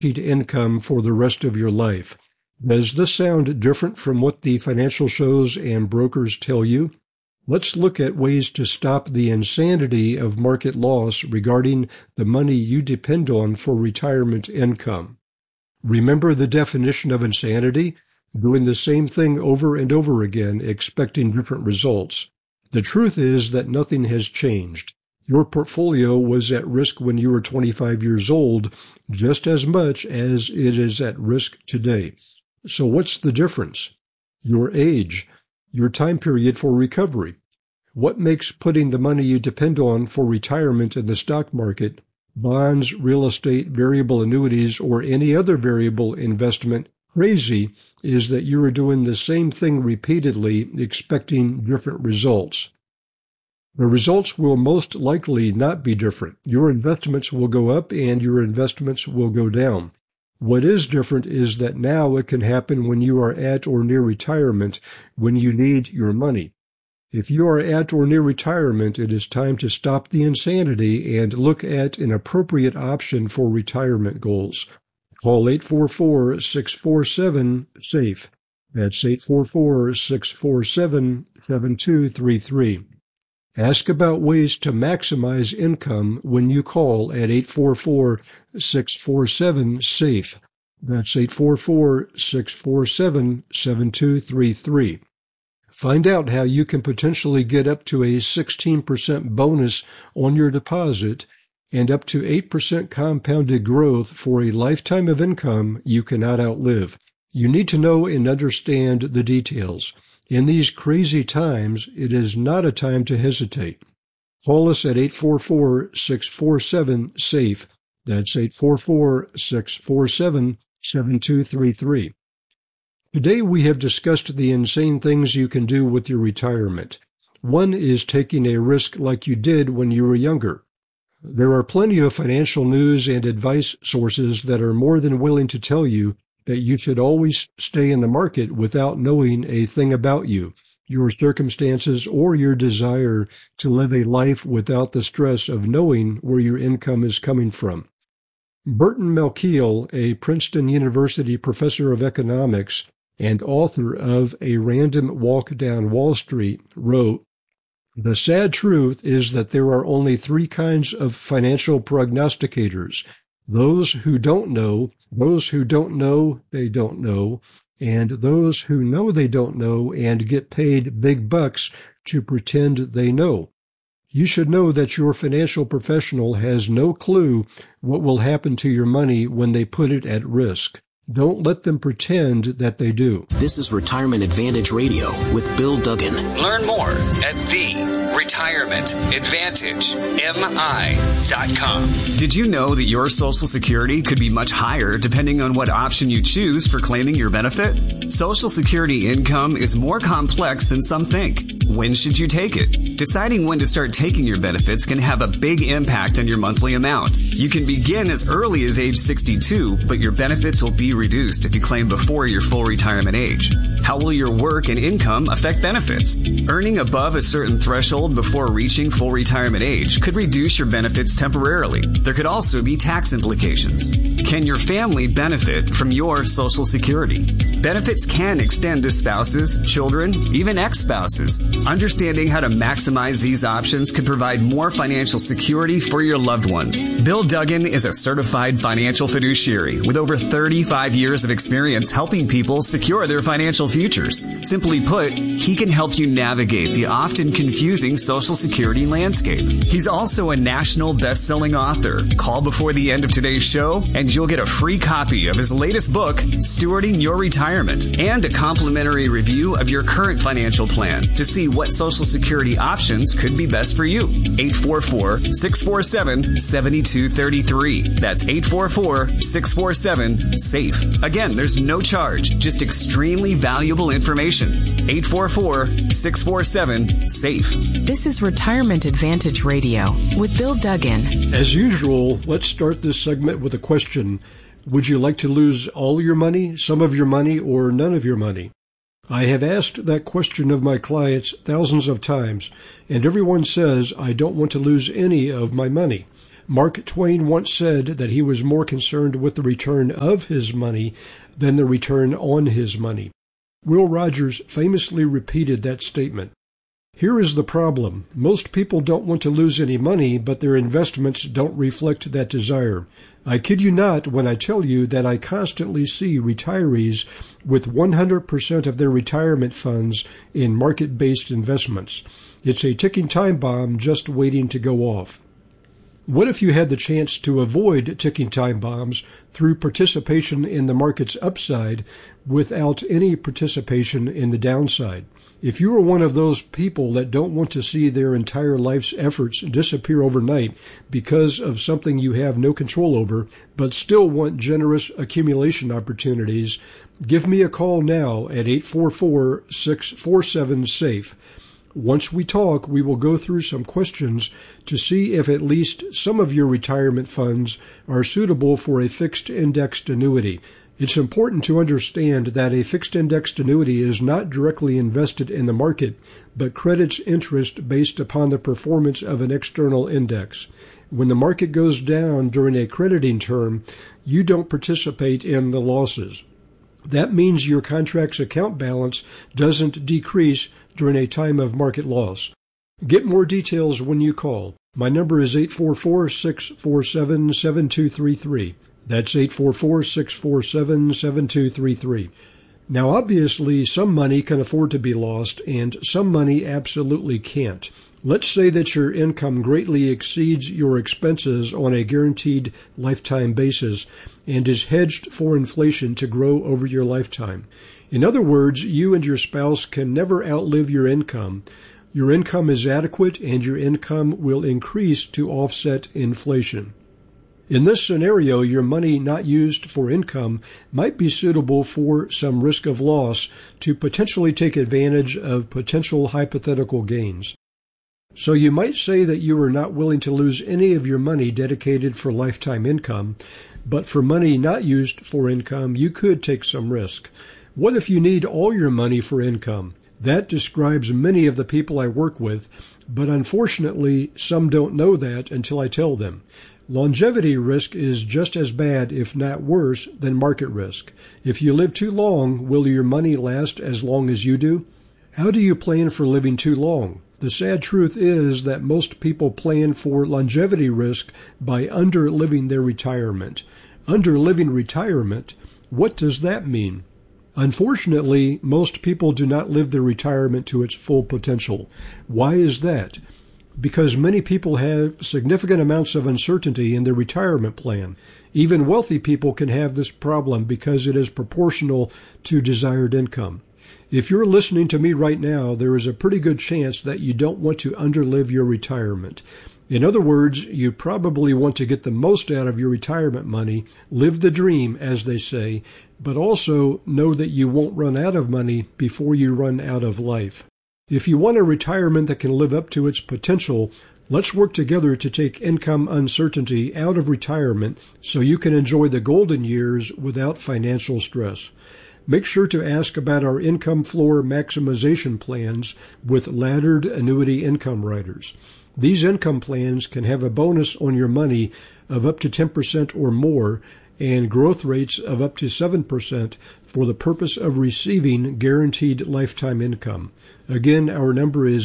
income for the rest of your life. Does this sound different from what the financial shows and brokers tell you? Let's look at ways to stop the insanity of market loss regarding the money you depend on for retirement income. Remember the definition of insanity? Doing the same thing over and over again, expecting different results. The truth is that nothing has changed. Your portfolio was at risk when you were 25 years old, just as much as it is at risk today. So what's the difference? Your age, your time period for recovery. What makes putting the money you depend on for retirement in the stock market, bonds, real estate, variable annuities, or any other variable investment crazy is that you are doing the same thing repeatedly, expecting different results. The results will most likely not be different. Your investments will go up and your investments will go down. What is different is that now it can happen when you are at or near retirement, when you need your money. If you are at or near retirement, it is time to stop the insanity and look at an appropriate option for retirement goals. Call 844-647-SAFE. That's 844-647-7233. Ask about ways to maximize income when you call at 844-647-SAFE. That's 844-647-7233. Find out how you can potentially get up to a 16% bonus on your deposit and up to 8% compounded growth for a lifetime of income you cannot outlive. You need to know and understand the details. In these crazy times, it is not a time to hesitate. Call us at 844-647-SAFE. That's 844-647-7233. Today we have discussed the insane things you can do with your retirement. One is taking a risk like you did when you were younger. There are plenty of financial news and advice sources that are more than willing to tell you that you should always stay in the market without knowing a thing about you, your circumstances, or your desire to live a life without the stress of knowing where your income is coming from. Burton Malkiel, a Princeton University professor of economics and author of A Random Walk Down Wall Street, wrote, "The sad truth is that there are only three kinds of financial prognosticators: those who don't know, those who don't know they don't know, and those who know they don't know and get paid big bucks to pretend they know." You should know that your financial professional has no clue what will happen to your money when they put it at risk. Don't let them pretend that they do. This is Retirement Advantage Radio with Bill Duggan. Learn more at theretirementadvantagemi.com. Did you know that your Social Security could be much higher depending on what option you choose for claiming your benefit? Social Security income is more complex than some think. When should you take it? Deciding when to start taking your benefits can have a big impact on your monthly amount. You can begin as early as age 62, but your benefits will be reduced if you claim before your full retirement age. How will your work and income affect benefits? Earning above a certain threshold before reaching full retirement age could reduce your benefits temporarily. There could also be tax implications. Can your family benefit from your Social Security? Benefits can extend to spouses, children, even ex-spouses. Understanding how to maximize these options could provide more financial security for your loved ones. Bill Duggan is a certified financial fiduciary with over 35 years of experience helping people secure their financial futures. Simply put, he can help you navigate the often confusing Social Security landscape. He's also a national best-selling author. Call before the end of today's show and you'll get a free copy of his latest book, Stewarding Your Retirement, and a complimentary review of your current financial plan to see what Social Security options could be best for you. 844-647-7233. That's 844-647-SAFE. Again, there's no charge, just extremely valuable information. 844-647-SAFE. This is Retirement Advantage Radio with Bill Duggan. As usual, let's start this segment with a question. Would you like to lose all your money, some of your money, or none of your money? I have asked that question of my clients thousands of times, and everyone says, I don't want to lose any of my money. Mark Twain once said that he was more concerned with the return of his money than the return on his money. Will Rogers famously repeated that statement. Here is the problem. Most people don't want to lose any money, but their investments don't reflect that desire. I kid you not when I tell you that I constantly see retirees with 100% of their retirement funds in market-based investments. It's a ticking time bomb just waiting to go off. What if you had the chance to avoid ticking time bombs through participation in the market's upside without any participation in the downside? If you are one of those people that don't want to see their entire life's efforts disappear overnight because of something you have no control over, but still want generous accumulation opportunities, give me a call now at 844-647-SAFE. Once we talk, we will go through some questions to see if at least some of your retirement funds are suitable for a fixed indexed annuity. It's important to understand that a fixed indexed annuity is not directly invested in the market, but credits interest based upon the performance of an external index. When the market goes down during a crediting term, you don't participate in the losses. That means your contract's account balance doesn't decrease during a time of market loss. Get more details when you call. My number is 844-647-7233. That's 844-647-7233. Now, obviously, some money can afford to be lost, and some money absolutely can't. Let's say that your income greatly exceeds your expenses on a guaranteed lifetime basis and is hedged for inflation to grow over your lifetime. In other words, you and your spouse can never outlive your income. Your income is adequate, and your income will increase to offset inflation. In this scenario, your money not used for income might be suitable for some risk of loss to potentially take advantage of potential hypothetical gains. So you might say that you are not willing to lose any of your money dedicated for lifetime income, but for money not used for income, you could take some risk. What if you need all your money for income? That describes many of the people I work with, but unfortunately, some don't know that until I tell them. Longevity risk is just as bad, if not worse, than market risk. If you live too long, will your money last as long as you do? How do you plan for living too long? The sad truth is that most people plan for longevity risk by underliving their retirement. Underliving retirement, what does that mean? Unfortunately, most people do not live their retirement to its full potential. Why is that? Because many people have significant amounts of uncertainty in their retirement plan. Even wealthy people can have this problem because it is proportional to desired income. If you're listening to me right now, there is a pretty good chance that you don't want to underlive your retirement. In other words, you probably want to get the most out of your retirement money, live the dream, as they say, but also know that you won't run out of money before you run out of life. If you want a retirement that can live up to its potential, let's work together to take income uncertainty out of retirement so you can enjoy the golden years without financial stress. Make sure to ask about our income floor maximization plans with laddered annuity income riders. These income plans can have a bonus on your money of up to 10% or more and growth rates of up to 7% for the purpose of receiving guaranteed lifetime income. Again, our number is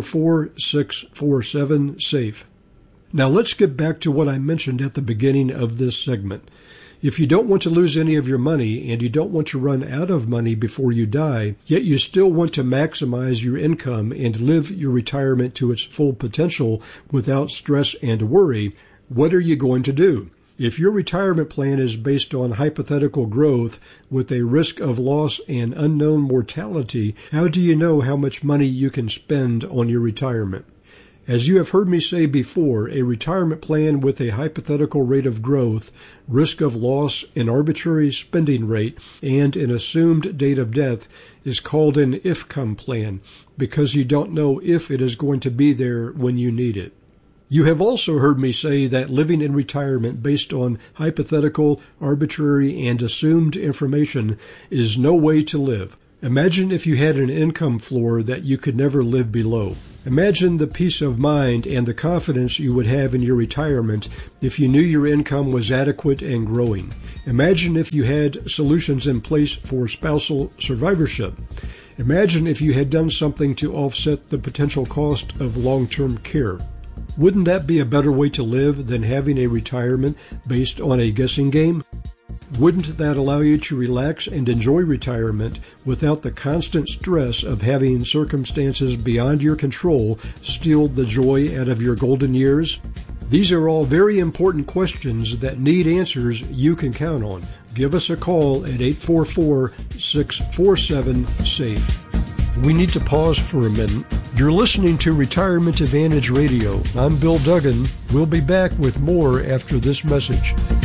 844-647-SAFE. Now let's get back to what I mentioned at the beginning of this segment. If you don't want to lose any of your money and you don't want to run out of money before you die, yet you still want to maximize your income and live your retirement to its full potential without stress and worry, what are you going to do? If your retirement plan is based on hypothetical growth with a risk of loss and unknown mortality, how do you know how much money you can spend on your retirement? As you have heard me say before, a retirement plan with a hypothetical rate of growth, risk of loss, an arbitrary spending rate, and an assumed date of death is called an IFCOME plan because you don't know if it is going to be there when you need it. You have also heard me say that living in retirement based on hypothetical, arbitrary, and assumed information is no way to live. Imagine if you had an income floor that you could never live below. Imagine the peace of mind and the confidence you would have in your retirement if you knew your income was adequate and growing. Imagine if you had solutions in place for spousal survivorship. Imagine if you had done something to offset the potential cost of long-term care. Wouldn't that be a better way to live than having a retirement based on a guessing game? Wouldn't that allow you to relax and enjoy retirement without the constant stress of having circumstances beyond your control steal the joy out of your golden years? These are all very important questions that need answers you can count on. Give us a call at 844-647-SAFE. We need to pause for a minute. You're listening to Retirement Advantage Radio. I'm Bill Duggan. We'll be back with more after this message.